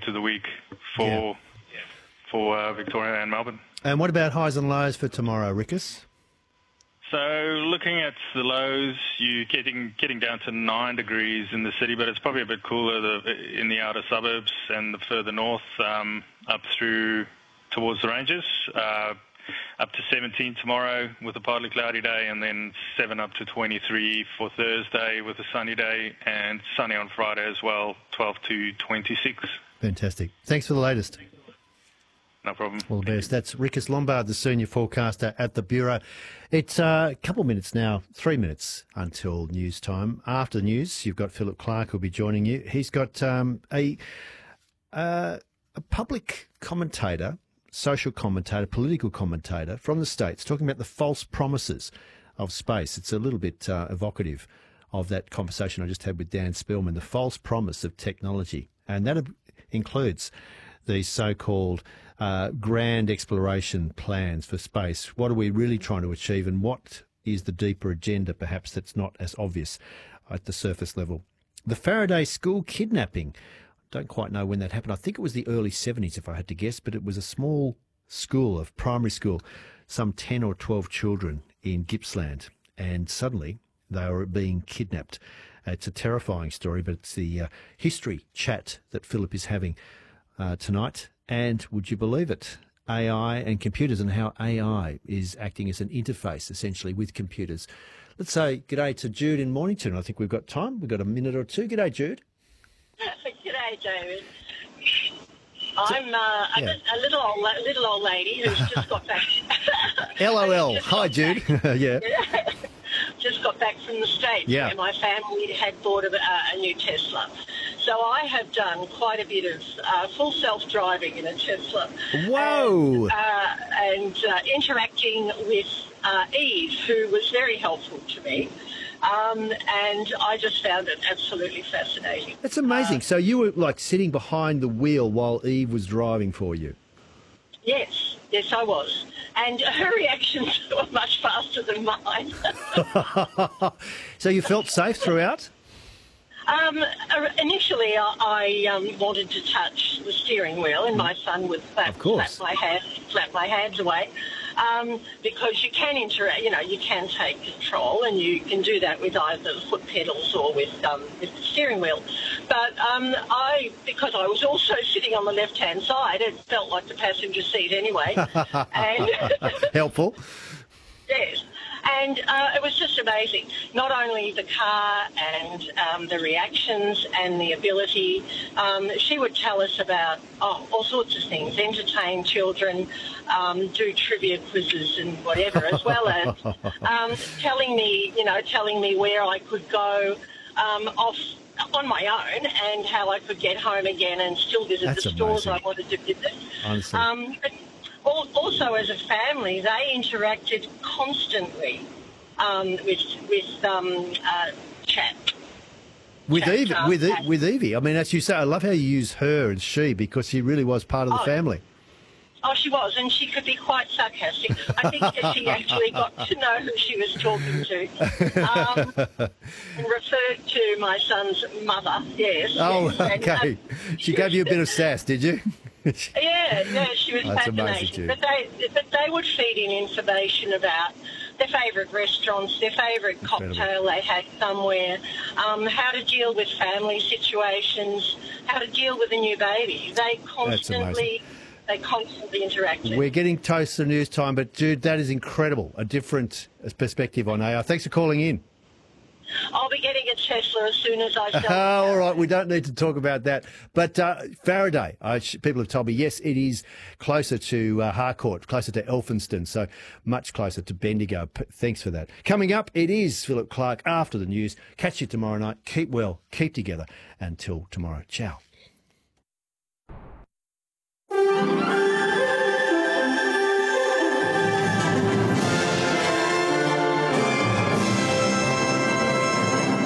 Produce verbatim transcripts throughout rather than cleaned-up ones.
to the week for yeah. for uh, Victoria and Melbourne. And what about highs and lows for tomorrow, Rickus? So looking at the lows, you're getting getting down to nine degrees in the city, but it's probably a bit cooler the, in the outer suburbs and the further north, um, up through towards the ranges. Uh, up to seventeen tomorrow with a partly cloudy day, and then seven up to twenty-three for Thursday with a sunny day, and sunny on Friday as well, twelve to twenty-six. Fantastic. Thanks for the latest. No problem. All the best. That's Rickus Lombard, the senior forecaster at the Bureau. It's uh, a couple of minutes now, three minutes until news time. After the news, you've got Philip Clark who'll be joining you. He's got um, a uh, a public commentator, social commentator, political commentator from the States talking about the false promises of space. It's a little bit uh, evocative of that conversation I just had with Dan Spellman, the false promise of technology. And that includes these so-called uh, grand exploration plans for space. What are we really trying to achieve, and what is the deeper agenda, perhaps, that's not as obvious at the surface level? The Faraday school kidnapping. Don't quite know when that happened. I think it was the early seventies, if I had to guess, but it was a small school, a primary school, some ten or twelve children in Gippsland, and suddenly they were being kidnapped. It's a terrifying story, but it's the uh, history chat that Philip is having uh, tonight. And would you believe it? A I and computers, and how A I is acting as an interface, essentially, with computers. Let's say g'day to Jude in Mornington. I think we've got time. We've got a minute or two. G'day, Jude. G'day, David. I'm uh, yeah. a, a little old little old lady who's just got back. L O L. Hi, Jude. yeah. Just got back from the States, yeah. where my family had bought a, a new Tesla. So I have done quite a bit of uh, full self-driving in a Tesla. Whoa! And, uh, and uh, interacting with uh, Eve, who was very helpful to me. Um, and I just found it absolutely fascinating. That's amazing. Uh, so you were like sitting behind the wheel while Eve was driving for you? Yes, yes, I was. And her reactions were much faster than mine. So you felt safe throughout? Um, initially, I, I um, wanted to touch the steering wheel, and my son would slap, slap my hand, slap my hands away, um, because you can interact. You know, you can take control, and you can do that with either the foot pedals or with um, with the steering wheel. But um, I, because I was also sitting on the left-hand side, it felt like the passenger seat anyway. and Helpful. Yes. And uh, it was just amazing. Not only the car and um, the reactions and the ability. Um, she would tell us about oh, all sorts of things, entertain children, um, do trivia quizzes and whatever, as well as um, telling me, you know, telling me where I could go um, off on my own and how I could get home again and still visit That's the stores amazing. I wanted to visit. Honestly. Um, but Also, as a family, they interacted constantly um, with with um, uh, chat. With chat, Evie, um, with e- with Evie. I mean, as you say, I love how you use her and she, because she really was part of the oh, family. Oh, she was, and she could be quite sarcastic. I think that she actually got to know who she was talking to, um, and referred to my son's mother. Yes. Oh, yes. okay. And, um, she gave you a bit of sass, did you? Yeah, yeah, she was That's fascinating. amazing, but they, but they would feed in information about their favourite restaurants, their favourite cocktail they had somewhere, um, how to deal with family situations, how to deal with a new baby. They constantly, they constantly interacted. We're getting close to news time, but Jude, that is incredible. A different perspective on A I. Thanks for calling in. I'll be getting a Tesla as soon as I sell it. All right, we don't need to talk about that. But uh, Faraday, I, people have told me, yes, it is closer to uh, Harcourt, closer to Elphinston, so much closer to Bendigo. P- thanks for that. Coming up, it is Philip Clark after the news. Catch you tomorrow night. Keep well, keep together. Until tomorrow. Ciao.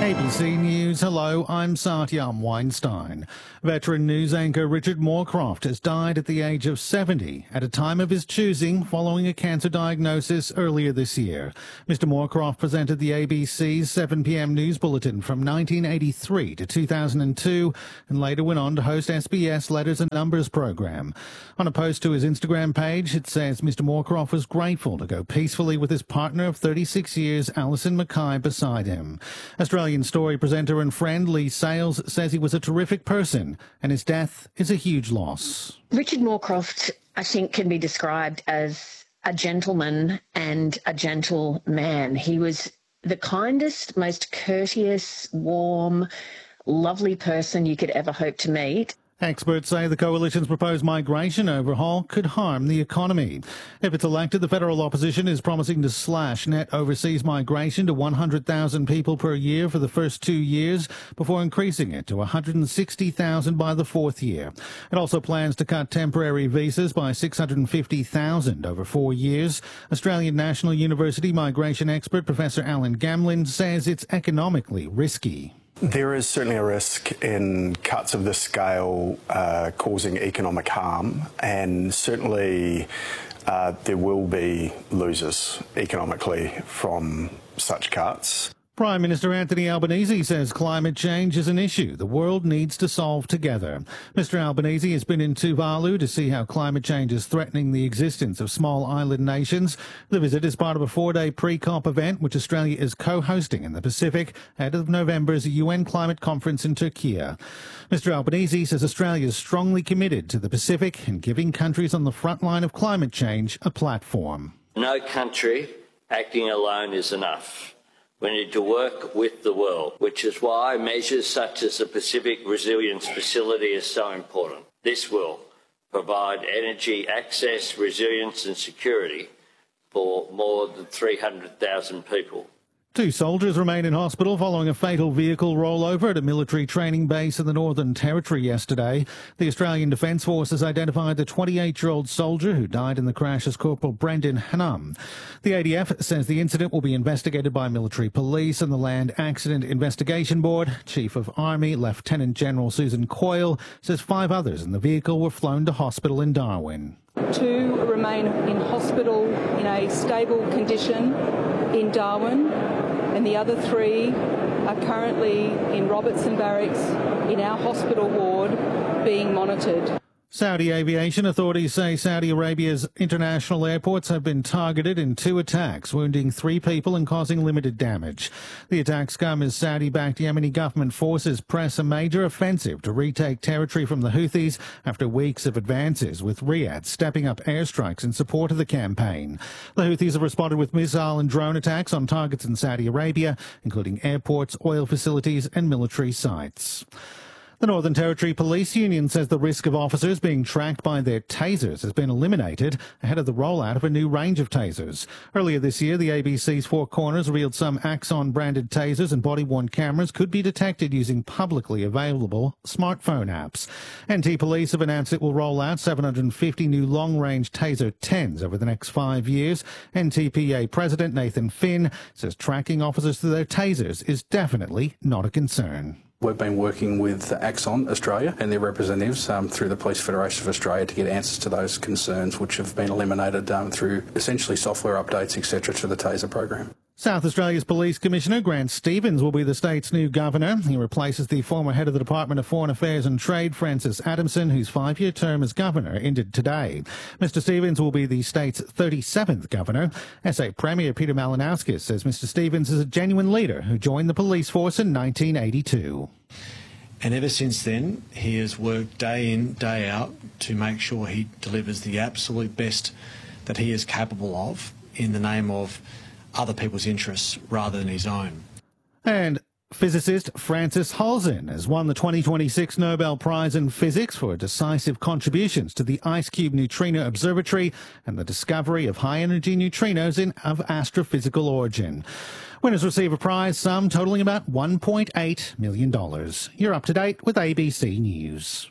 A B C News, hello, I'm Satyam Weinstein. Veteran news anchor Richard Moorcroft has died at the age of seventy at a time of his choosing following a cancer diagnosis earlier this year. Mister Moorcroft presented the A B C's seven p m news bulletin from nineteen eighty-three to two thousand two and later went on to host S B S Letters and Numbers program. On a post to his Instagram page, it says Mister Moorcroft was grateful to go peacefully with his partner of thirty-six years, Alison Mackay, beside him. Australian Story presenter and friend Lee Sales says he was a terrific person and his death is a huge loss. Richard Moorcroft, I think, can be described as a gentleman and a gentle man. He was the kindest, most courteous, warm, lovely person you could ever hope to meet. Experts say the coalition's proposed migration overhaul could harm the economy. If it's elected, the federal opposition is promising to slash net overseas migration to one hundred thousand people per year for the first two years before increasing it to one hundred sixty thousand by the fourth year. It also plans to cut temporary visas by six hundred fifty thousand over four years. Australian National University migration expert Professor Alan Gamlin says it's economically risky. There is certainly a risk in cuts of this scale uh, causing economic harm, and certainly uh, there will be losers economically from such cuts. Prime Minister Anthony Albanese says climate change is an issue the world needs to solve together. Mister Albanese has been in Tuvalu to see how climate change is threatening the existence of small island nations. The visit is part of a four-day pre-COP event which Australia is co-hosting in the Pacific ahead of November's U N climate conference in Turkey. Mister Albanese says Australia is strongly committed to the Pacific and giving countries on the front line of climate change a platform. No country acting alone is enough. We need to work with the world, which is why measures such as the Pacific Resilience Facility is so important. This will provide energy access, resilience and security for more than three hundred thousand people. Two soldiers remain in hospital following a fatal vehicle rollover at a military training base in the Northern Territory yesterday. The Australian Defence Forces identified the twenty-eight-year-old soldier who died in the crash as Corporal Brendan Hanum. The A D F says the incident will be investigated by military police and the Land Accident Investigation Board. Chief of Army Lieutenant General Susan Coyle says five others in the vehicle were flown to hospital in Darwin. Two remain in hospital in a stable condition in Darwin, and the other three are currently in Robertson Barracks in our hospital ward being monitored. Saudi aviation authorities say Saudi Arabia's international airports have been targeted in two attacks, wounding three people and causing limited damage. The attacks come as Saudi-backed Yemeni government forces press a major offensive to retake territory from the Houthis after weeks of advances, with Riyadh stepping up airstrikes in support of the campaign. The Houthis have responded with missile and drone attacks on targets in Saudi Arabia, including airports, oil facilities and military sites. The Northern Territory Police Union says the risk of officers being tracked by their tasers has been eliminated ahead of the rollout of a new range of tasers. Earlier this year, the A B C's Four Corners revealed some Axon-branded tasers and body-worn cameras could be detected using publicly available smartphone apps. N T Police have announced it will roll out seven hundred fifty new long-range Taser tens over the next five years. N T P A President Nathan Finn says tracking officers to their tasers is definitely not a concern. We've been working with Axon Australia and their representatives um, through the Police Federation of Australia to get answers to those concerns, which have been eliminated um, through essentially software updates, et cetera, to the Taser program. South Australia's Police Commissioner Grant Stevens will be the state's new governor. He replaces the former head of the Department of Foreign Affairs and Trade, Francis Adamson, whose five-year term as governor ended today. Mister Stevens will be the state's thirty-seventh governor. S A Premier Peter Malinauskas says Mister Stevens is a genuine leader who joined the police force in nineteen eighty-two. And ever since then, he has worked day in, day out to make sure he delivers the absolute best that he is capable of in the name of other people's interests rather than his own. And physicist Frances Halzen has won the twenty twenty-six Nobel Prize in Physics for decisive contributions to the IceCube Neutrino Observatory and the discovery of high-energy neutrinos in, of astrophysical origin. Winners receive a prize sum totaling about one point eight million dollars. You're up to date with A B C News.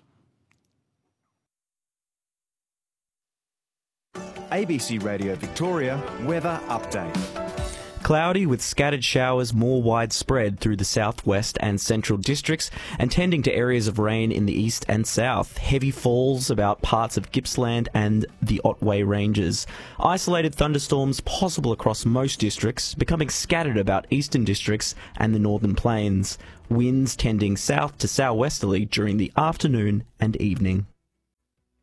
A B C Radio Victoria Weather Update. Cloudy with scattered showers more widespread through the southwest and central districts and tending to areas of rain in the east and south. Heavy falls about parts of Gippsland and the Otway Ranges. Isolated thunderstorms possible across most districts, becoming scattered about eastern districts and the northern plains. Winds tending south to southwesterly during the afternoon and evening.